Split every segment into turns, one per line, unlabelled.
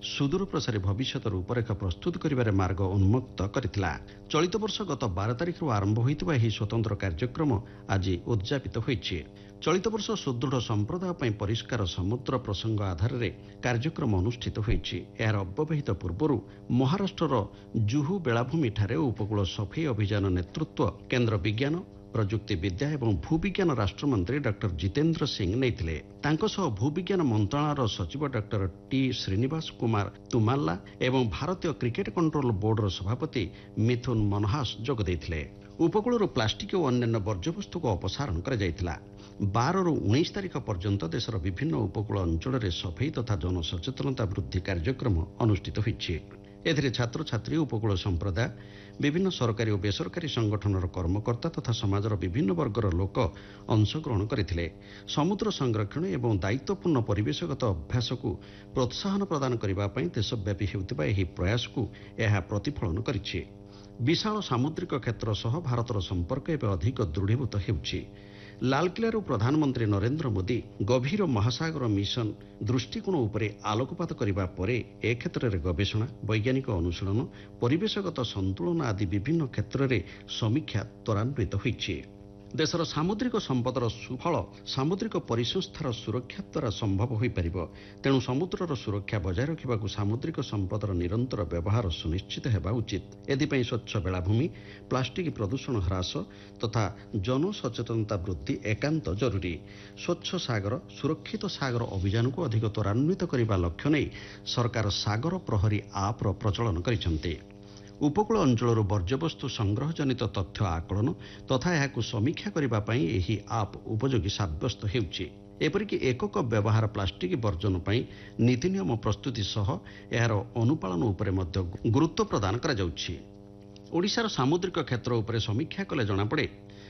ସୁଦୂର ପ୍ରସାରୀ ଭବିଷ୍ୟତ ରୂପରେଖ ପ୍ରସ୍ତୁତ କରିବାରେ ମାର୍ଗ ଉନ୍ମୁକ୍ତ କରିଥିଲା। ଚଳିତ ବର୍ଷ ଗତ 12 ତାରିଖରୁ ଆରମ୍ଭ ହୋଇଥିବା ଏହି ସ୍ୱତନ୍ତ୍ର କାର୍ଯ୍ୟକ୍ରମ ଆଜି ଉଦ୍ଯାପିତ ହୋଇଛି। ଚଳିତ ବର୍ଷ ସୁଦୃଢ଼ ସମ୍ପ୍ରଦାୟ ପାଇଁ ପରିଷ୍କାର ସମୁଦ୍ର ପ୍ରସଙ୍ଗ ଆଧାରରେ କାର୍ଯ୍ୟକ୍ରମ ଅନୁଷ୍ଠିତ ହୋଇଛି। ଏହାର ଅବ୍ୟବହିତ ପୂର୍ବରୁ ମହାରାଷ୍ଟ୍ରର ଜୁହୁ ବେଳାଭୂମିଠାରେ ଉପକୂଳ ସଫେଇ ଅଭିଯାନ ନେତୃତ୍ୱ କେନ୍ଦ୍ର ବିଜ୍ଞାନ ପ୍ରଯୁକ୍ତି ବିଦ୍ୟା ଏବଂ ଭୂବିଜ୍ଞାନ ରାଷ୍ଟ୍ରମନ୍ତ୍ରୀ ଡକ୍ଟର ଜିତେନ୍ଦ୍ର ସିଂ ନେଇଥିଲେ। ତାଙ୍କ ସହ ଭୂବିଜ୍ଞାନ ମନ୍ତ୍ରଣାଳୟର ସଚିବ ଡକ୍ଟର ଟି ଶ୍ରୀନିବାସ କୁମାର ତୁମାଲ୍ଲା ଏବଂ ଭାରତୀୟ କ୍ରିକେଟ କଣ୍ଟ୍ରୋଲ ବୋର୍ଡର ସଭାପତି ମିଥୁନ ମନହାସ ଯୋଗ ଦେଇଥିଲେ। ଉପକୂଳରୁ ପ୍ଲାଷ୍ଟିକ ଓ ଅନ୍ୟାନ୍ୟ ବର୍ଜ୍ୟବସ୍ତୁକୁ ଅପସାରଣ କରାଯାଇଥିଲା। 12ରୁ 19 ତାରିଖ ପର୍ଯ୍ୟନ୍ତ ଦେଶର ବିଭିନ୍ନ ଉପକୂଳ ଅଞ୍ଚଳରେ ସଫେଇ ତଥା ଜନସଚେତନତା ବୃଦ୍ଧି କାର୍ଯ୍ୟକ୍ରମ ଅନୁଷ୍ଠିତ ହୋଇଛି। ଏଥିରେ ଛାତ୍ରଛାତ୍ରୀ, ଉପକୂଳ ସମ୍ପ୍ରଦାୟ, ବିଭିନ୍ନ ସରକାରୀ ଓ ବେସରକାରୀ ସଂଗଠନର କର୍ମକର୍ତ୍ତା ତଥା ସମାଜର ବିଭିନ୍ନ ବର୍ଗର ଲୋକ ଅଂଶଗ୍ରହଣ କରିଥିଲେ। ସମୁଦ୍ର ସଂରକ୍ଷଣ ଏବଂ ଦାୟିତ୍ୱପୂର୍ଣ୍ଣ ପରିବେଶଗତ ଅଭ୍ୟାସକୁ ପ୍ରୋତ୍ସାହନ ପ୍ରଦାନ କରିବା ପାଇଁ ଦେଶବ୍ୟାପୀ ହେଉଥିବା ଏହି ପ୍ରୟାସକୁ ଏହା ପ୍ରତିଫଳନ କରିଛି। ବିଶାଳ ସାମୁଦ୍ରିକ କ୍ଷେତ୍ର ସହ ଭାରତର ସମ୍ପର୍କ ଏବେ ଅଧିକ ଦୃଢ଼ୀଭୂତ ହେଉଛି। ଲାଲକିଲ୍ଲାରୁ ପ୍ରଧାନମନ୍ତ୍ରୀ ନରେନ୍ଦ୍ର ମୋଦି ଗଭୀର ମହାସାଗର ମିଶନ ଦୃଷ୍ଟିକୋଣ ଉପରେ ଆଲୋକପାତ କରିବା ପରେ ଏ କ୍ଷେତ୍ରରେ ଗବେଷଣା, ବୈଜ୍ଞାନିକ ଅନୁଶୀଳନ, ପରିବେଶଗତ ସନ୍ତୁଳନ ଆଦି ବିଭିନ୍ନ କ୍ଷେତ୍ରରେ ସମୀକ୍ଷା ତ୍ୱରାନ୍ୱିତ ହୋଇଛି। ଦେଶର ସାମୁଦ୍ରିକ ସମ୍ପଦର ସୁଫଳ ସାମୁଦ୍ରିକ ପରିସଂସ୍ଥାର ସୁରକ୍ଷା ଦ୍ୱାରା ସମ୍ଭବ ହୋଇପାରିବ। ତେଣୁ ସମୁଦ୍ରର ସୁରକ୍ଷା ବଜାୟ ରଖିବାକୁ ସାମୁଦ୍ରିକ ସମ୍ପଦର ନିରନ୍ତର ବ୍ୟବହାର ସୁନିଶ୍ଚିତ ହେବା ଉଚିତ। ଏଥିପାଇଁ ସ୍ୱଚ୍ଛ ବେଳାଭୂମି, ପ୍ଲାଷ୍ଟିକ ପ୍ରଦୂଷଣ ହ୍ରାସ ତଥା ଜନସଚେତନତା ବୃଦ୍ଧି ଏକାନ୍ତ ଜରୁରୀ। ସ୍ୱଚ୍ଛ ସାଗର ସୁରକ୍ଷିତ ସାଗର ଅଭିଯାନକୁ ଅଧିକ ତ୍ୱରାନ୍ୱିତ କରିବା ଲକ୍ଷ୍ୟ ନେଇ ସରକାର ସାଗର ପ୍ରହରୀ ଆପ୍ର ପ୍ରଚଳନ କରିଛନ୍ତି। ଉପକୂଳ ଅଞ୍ଚଳରୁ ବର୍ଜ୍ୟବସ୍ତୁ ସଂଗ୍ରହ ଜନିତ ତଥ୍ୟ ଆକଳନ ତଥା ଏହାକୁ ସମୀକ୍ଷା କରିବା ପାଇଁ ଏହି ଆପ୍ ଉପଯୋଗୀ ସାବ୍ୟସ୍ତ ହେଉଛି। ଏପରିକି ଏକକ ବ୍ୟବହାର ପ୍ଲାଷ୍ଟିକ ବର୍ଜନ ପାଇଁ ନୀତି ନିୟମ ପ୍ରସ୍ତୁତି ସହ ଏହାର ଅନୁପାଳନ ଉପରେ ମଧ୍ୟ ଗୁରୁତ୍ୱ ପ୍ରଦାନ କରାଯାଉଛି। ଓଡ଼ିଶାର ସାମୁଦ୍ରିକ କ୍ଷେତ୍ର ଉପରେ ସମୀକ୍ଷା କଲେ ଜଣାପଡ଼େ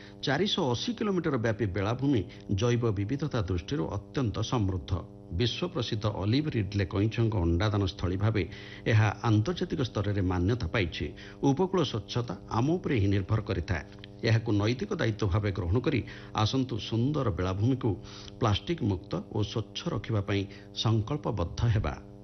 480 କିଲୋମିଟର ବ୍ୟାପୀ ବେଳାଭୂମି ଜୈବ ବିବିଧତା ଦୃଷ୍ଟିରୁ ଅତ୍ୟନ୍ତ ସମୃଦ୍ଧ। ବିଶ୍ୱ ପ୍ରସିଦ୍ଧ ଅଲିଭ ରିଡଲେ କଇଁଛଙ୍କ ଅଣ୍ଡାଦାନ ସ୍ଥଳୀ ଭାବେ ଏହା ଆନ୍ତର୍ଜାତିକ ସ୍ତରରେ ମାନ୍ୟତା ପାଇଛି। ଉପକୂଳ ସ୍ୱଚ୍ଛତା ଆମ ଉପରେ ହିଁ ନିର୍ଭର କରିଥାଏ। ଏହାକୁ ନୈତିକ ଦାୟିତ୍ୱ ଭାବେ ଗ୍ରହଣ କରି ଆସନ୍ତୁ ସୁନ୍ଦର ବେଳାଭୂମିକୁ ପ୍ଲାଷ୍ଟିକ ମୁକ୍ତ ଓ ସ୍ୱଚ୍ଛ ରଖିବା ପାଇଁ ସଂକଳ୍ପବଦ୍ଧ ହେବା।